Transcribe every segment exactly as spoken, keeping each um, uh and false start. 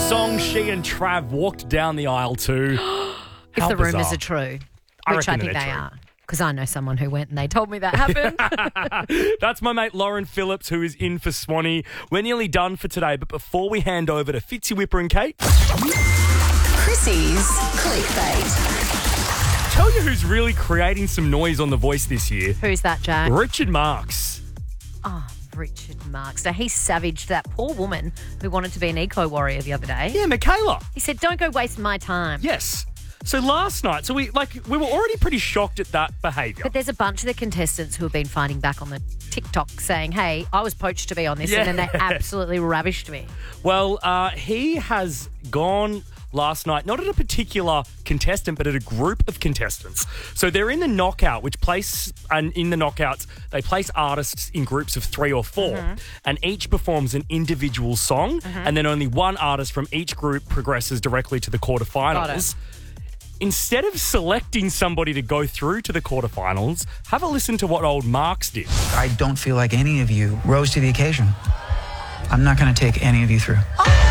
song she and Trav walked down the aisle to. If How the rumours bizarre. are true, I which I reckon think they're they true. are. Because I know someone who went and they told me that happened. That's my mate Lauren Phillips, who is in for Swanee. We're nearly done for today, but before we hand over to Fitzy Whipper and Kate, Chrissy's clickbait. tell you who's really creating some noise on The Voice this year. Who's that, Jack? Richard Marks. Oh, Richard Marks. Now, he savaged that poor woman who wanted to be an eco-warrior the other day. Yeah, Michaela. He said, don't go waste my time. Yes. So last night, so we like we were already pretty shocked at that behaviour. But there's a bunch of the contestants who have been fighting back on the TikTok saying, hey, I was poached to be on this, and then they Yeah. absolutely ravished me. Well, uh, he has gone last night, not at a particular contestant, but at a group of contestants. So they're in the knockout, which place, and in the knockouts, they place artists in groups of three or four, Mm-hmm. and each performs an individual song, and then only one artist from each group progresses directly to the quarterfinals. Got it. Instead of selecting somebody to go through to the quarterfinals, have a listen to what old Marks did. I don't feel like any of you rose to the occasion. I'm not going to take any of you through.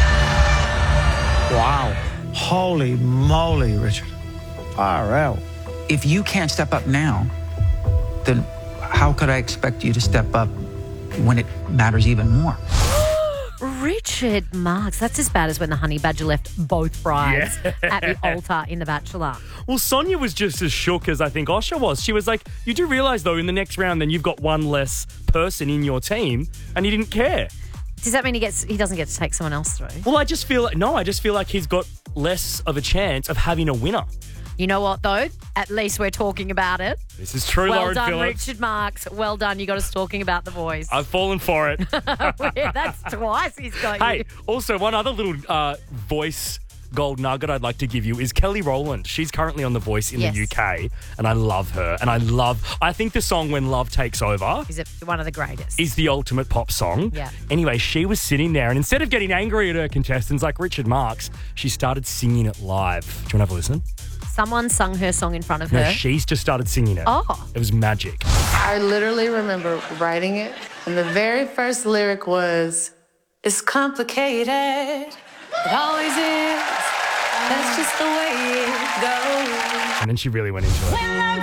Wow. Holy moly, Richard. Far out. If you can't step up now, then how could I expect you to step up when it matters even more? Richard Marks. That's as bad as when the honey badger left both brides Yeah. at the altar in The Bachelor. Well, Sonia was just as shook as I think Osha was. She was like, you do realise, though, in the next round, then you've got one less person in your team, and he didn't care. Does that mean he gets? He doesn't get to take someone else through? Well, I just feel like, no, I just feel like he's got less of a chance of having a winner. You know what, though? At least we're talking about it. This is true, Well Lauren done, Phillips. Richard Marks. Well done. You got us talking about The Voice. I've fallen for it. That's twice he's got Hey, you. also, one other little uh, voice gold nugget I'd like to give you is Kelly Rowland. She's currently on The Voice in Yes. the U K, and I love her. And I love, I think the song When Love Takes Over He's a, one of the greatest. is the ultimate pop song. Yeah. Anyway, she was sitting there, and instead of getting angry at her contestants like Richard Marks, she started singing it live. Do you want to have a listen? Someone sung her song in front of No, her. she's just started singing it. Oh. It was magic. I literally remember writing it, and the very first lyric was, "It's complicated. It always is. That's just the way it goes." And then she really went into it.